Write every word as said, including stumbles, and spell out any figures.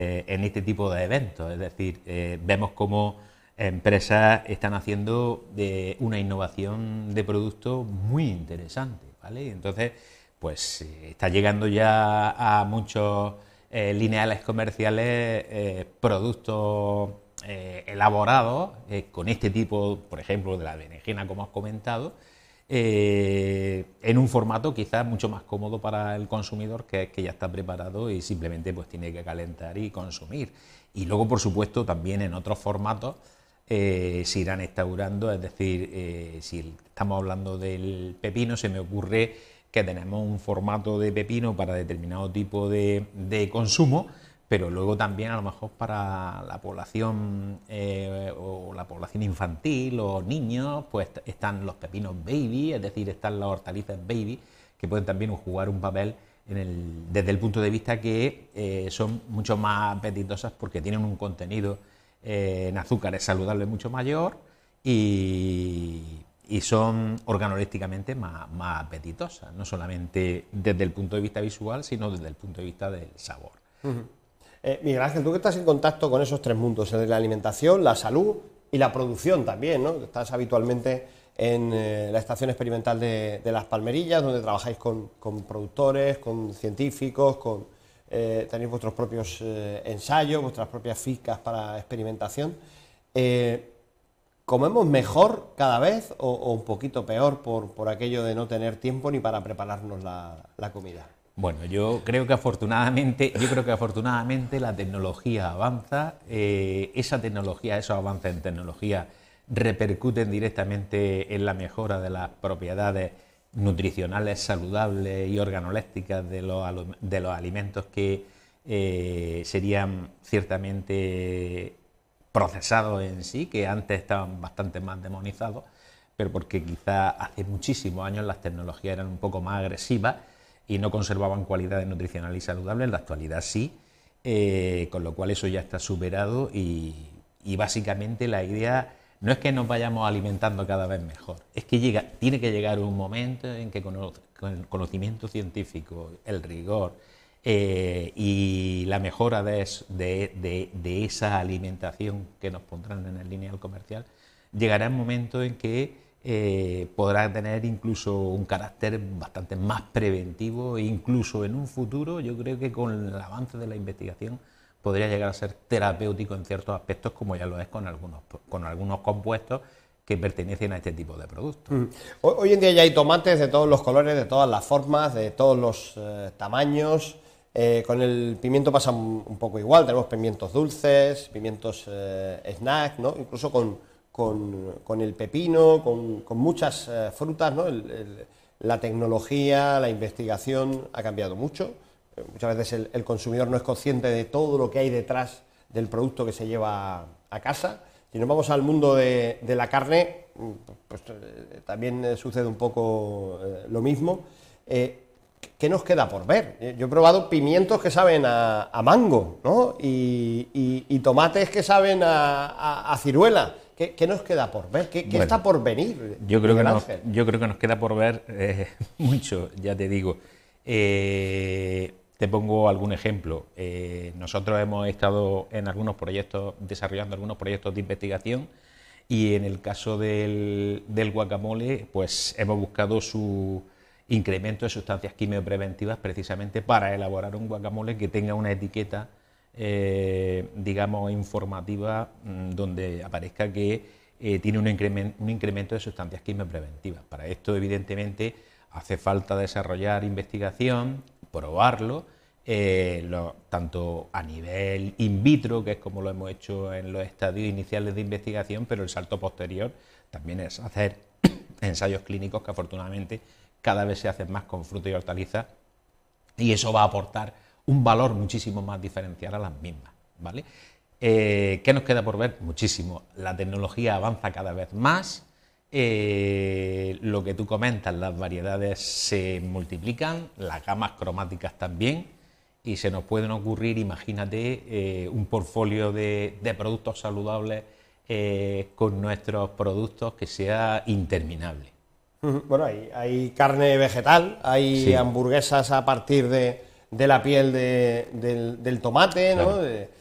eh, en este tipo de eventos. Es decir, eh, vemos cómo empresas están haciendo de una innovación de producto muy interesante, ¿vale? Entonces, pues eh, está llegando ya a muchos eh, lineales comerciales eh, productos eh, elaborados eh, con este tipo, por ejemplo, de la berenjena, como has comentado, eh, en un formato quizás mucho más cómodo para el consumidor, que es que ya está preparado y simplemente pues tiene que calentar y consumir. Y luego, por supuesto, también en otros formatos eh, se irán instaurando, es decir, eh, si estamos hablando del pepino, se me ocurre que tenemos un formato de pepino para determinado tipo de, de consumo, pero luego también a lo mejor para la población eh, o la población infantil o niños, pues están los pepinos baby, es decir, están las hortalizas baby, que pueden también jugar un papel en el, desde el punto de vista que eh, son mucho más apetitosas porque tienen un contenido eh, en azúcares saludables mucho mayor y, y son organolépticamente más, más apetitosas, no solamente desde el punto de vista visual, sino desde el punto de vista del sabor. Uh-huh. Eh, Miguel Ángel, tú que estás en contacto con esos tres mundos, el de la alimentación, la salud y la producción también, ¿no? Estás habitualmente en eh, la estación experimental de, de Las Palmerillas, donde trabajáis con, con productores, con científicos, con, eh, tenéis vuestros propios eh, ensayos, vuestras propias fincas para experimentación. Eh, ¿Comemos mejor cada vez o, o un poquito peor por, por aquello de no tener tiempo ni para prepararnos la, la comida? Bueno, yo creo que afortunadamente, yo creo que afortunadamente la tecnología avanza, eh, esa tecnología, esos avances en tecnología repercuten directamente en la mejora de las propiedades nutricionales, saludables y organolépticas de los, de los alimentos que eh, serían ciertamente procesados en sí, que antes estaban bastante más demonizados, pero porque quizá hace muchísimos años las tecnologías eran un poco más agresivas y no conservaban cualidades nutricionales y saludables. En la actualidad sí, eh, con lo cual eso ya está superado y, y básicamente la idea no es que nos vayamos alimentando cada vez mejor, es que llega, tiene que llegar un momento en que con el conocimiento científico, el rigor eh, y la mejora de, de, de, de esa alimentación que nos pondrán en el lineal comercial, llegará un momento en que Eh, podrá tener incluso un carácter bastante más preventivo e incluso en un futuro yo creo que con el avance de la investigación podría llegar a ser terapéutico en ciertos aspectos, como ya lo es con algunos, con algunos compuestos que pertenecen a este tipo de productos. Mm. Hoy en día ya hay tomates de todos los colores, de todas las formas, de todos los eh, tamaños. Eh, con el pimiento pasa un, un poco igual, tenemos pimientos dulces, pimientos eh, snack, ¿no? Incluso con Con, con el pepino, con, con muchas eh, frutas, ¿no? El, el, la tecnología, la investigación ha cambiado mucho. Eh, muchas veces el, el consumidor no es consciente de todo lo que hay detrás del producto que se lleva a casa. Si nos vamos al mundo de, de la carne, pues eh, también eh, sucede un poco eh, lo mismo. Eh, ¿Qué nos queda por ver? Yo he probado pimientos que saben a, a mango, ¿no? Y, y, y tomates que saben a, a, a ciruela. ¿Qué, ¿Qué nos queda por ver? ¿Qué, qué bueno, está por venir? Yo creo, que nos, yo creo que nos queda por ver eh, mucho, ya te digo. Eh, te pongo algún ejemplo. Eh, nosotros hemos estado en algunos proyectos, desarrollando algunos proyectos de investigación y en el caso del, del guacamole, pues hemos buscado su incremento de sustancias quimiopreventivas precisamente para elaborar un guacamole que tenga una etiqueta Eh, digamos informativa donde aparezca que eh, tiene un incremento, un incremento de sustancias quimiopreventivas. Para esto evidentemente hace falta desarrollar investigación, probarlo, eh, lo, tanto a nivel in vitro, que es como lo hemos hecho en los estadios iniciales de investigación, pero el salto posterior también es hacer ensayos clínicos que afortunadamente cada vez se hacen más con frutas y hortalizas y eso va a aportar un valor muchísimo más diferencial a las mismas, ¿vale? Eh, ¿Qué nos queda por ver? Muchísimo. La tecnología avanza cada vez más, eh, lo que tú comentas, las variedades se multiplican, las gamas cromáticas también, y se nos pueden ocurrir, imagínate, eh, un portfolio de, de productos saludables eh, con nuestros productos que sea interminable. Bueno, hay, hay carne vegetal, hay sí. hamburguesas a partir de de la piel de, del, del tomate, ¿no? Claro. De,